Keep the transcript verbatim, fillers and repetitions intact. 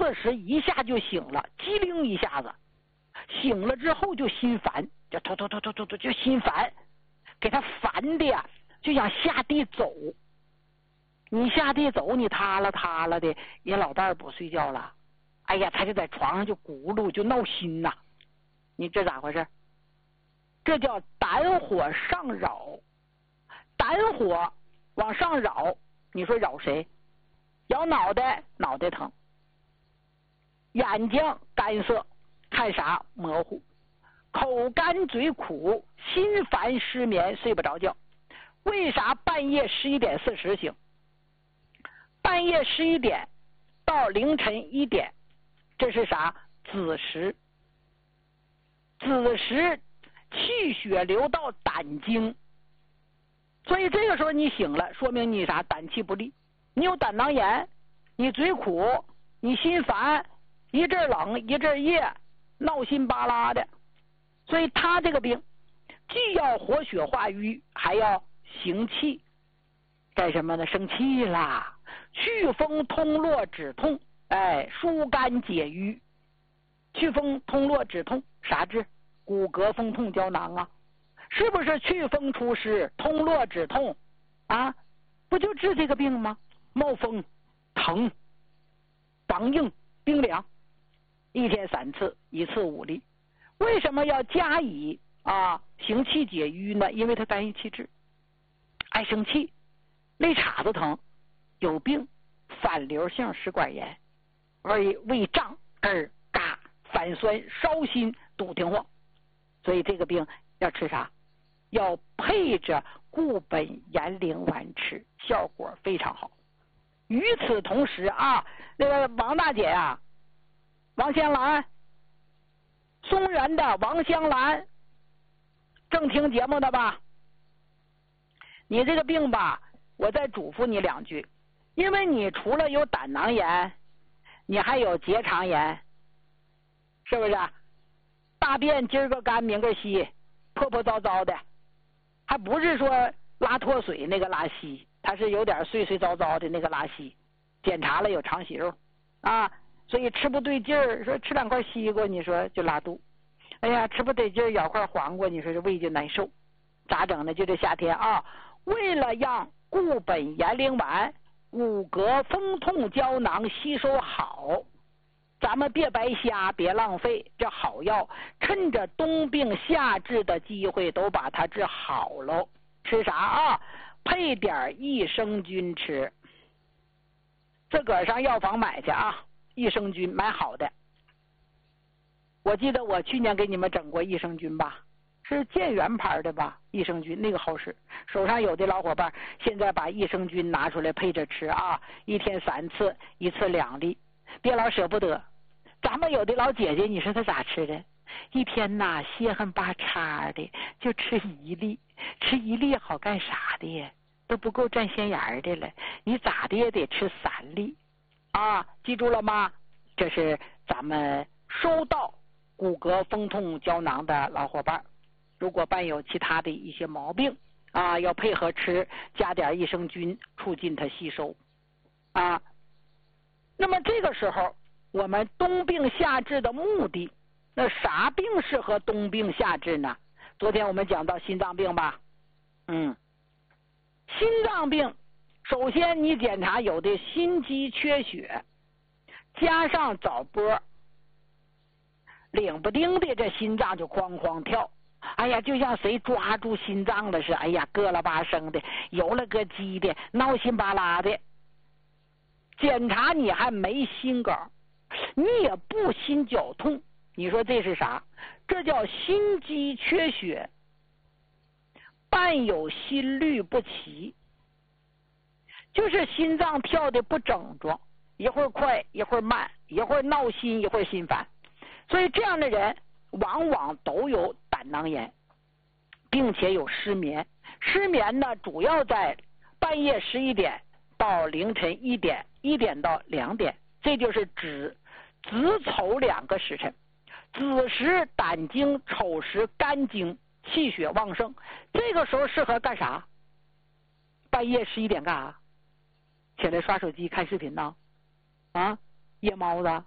四时一下就醒了，机灵一下子，醒了之后就心烦，就突突突突突突就心烦，给他烦的呀，就想下地走。你下地走，你塌了塌了的，也老伴儿不睡觉了，哎呀，他就在床上就咕噜就闹心呐。你这咋回事？这叫胆火上扰，胆火往上扰，你说扰谁？扰脑袋，脑袋疼；眼睛干涩，看啥模糊；口干嘴苦，心烦失眠，睡不着觉。为啥半夜十一点四十醒？半夜十一点到凌晨一点，这是啥？子时。子时气血流到胆经，所以这个时候你醒了，说明你啥？胆气不利，你有胆囊炎，你嘴苦，你心烦，一阵冷一阵热，闹心巴拉的。所以他这个病既要活血化瘀，还要行气，干什么呢？生气啦，祛风通络止痛，哎，疏肝解郁。祛风通络止痛啥治？骨骼风痛胶囊啊，是不是祛风除湿通络止痛啊？不就治这个病吗？冒风疼绑硬冰凉，一天三次，一次五粒。为什么要加以啊行气解瘀呢？因为它肝郁气滞，爱生气，肋叉子疼，有病反流性食管炎，胃胃胀嗝嘎反酸烧心堵挺慌。所以这个病要吃啥？要配着固本延龄丸吃，效果非常好。与此同时啊，那个王大姐啊，王香兰，松原的王香兰，正听节目的吧？你这个病吧，我再嘱咐你两句，因为你除了有胆囊炎，你还有结肠炎，是不是？大便今儿个干明个稀，破破糟糟的，还不是说拉脱水那个拉稀，它是有点碎碎糟糟的那个拉稀。检查了有肠息肉啊，所以吃不对劲儿，说吃两块西瓜，你说就拉肚。哎呀，吃不得劲儿，咬块黄瓜，你说这胃就难受。咋整呢？就这夏天啊，为了让固本延龄丸、骨骼风痛胶囊吸收好，咱们别白瞎，别浪费这好药，趁着冬病夏治的机会都把它治好喽。吃啥啊？配点益生菌吃，自个儿上药房买去啊，益生菌买好的。我记得我去年给你们整过益生菌吧，是健元牌的吧，益生菌那个好使。手上有的老伙伴现在把益生菌拿出来配着吃啊，一天三次，一次两粒，别老舍不得。咱们有的老姐姐，你说她咋吃的？一天呐稀罕巴叉的就吃一粒，吃一粒好干啥的呀？都不够占先眼的了，你咋的也得吃三粒啊！记住了吗？这是咱们收到骨骼风痛胶囊的老伙伴，如果伴有其他的一些毛病啊，要配合吃，加点益生菌，促进它吸收啊。那么这个时候，我们冬病夏治的目的，那啥病适合冬病夏治呢？昨天我们讲到心脏病吧，嗯，心脏病，首先你检查有的心肌缺血，加上早搏，领不丁的这心脏就哐哐跳，哎呀，就像谁抓住心脏了似的，哎呀，咯啦吧声的，游了个鸡的，闹心巴拉的。检查你还没心梗，你也不心绞痛，你说这是啥？这叫心肌缺血，伴有心律不齐，就是心脏跳的不整装，一会儿快一会儿慢，一会儿闹心一会儿心烦。所以这样的人往往都有胆囊炎，并且有失眠。失眠呢，主要在半夜十一点到凌晨一点，一点到两点，这就是子子丑两个时辰。子时胆经，丑时肝经，气血旺盛，这个时候适合干啥？半夜十一点干啥？起来刷手机看视频呢？啊，夜猫子